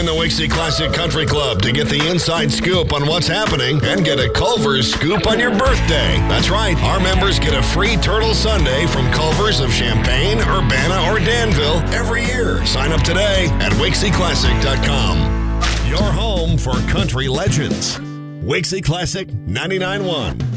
Join the Wixie Classic Country Club to get the inside scoop on what's happening and get a Culver's scoop on your birthday. That's right. Our members get a free turtle sundae from Culver's of Champaign, Urbana, or Danville every year. Sign up today at WixieClassic.com. Your home for country legends. Wixie Classic 99.1.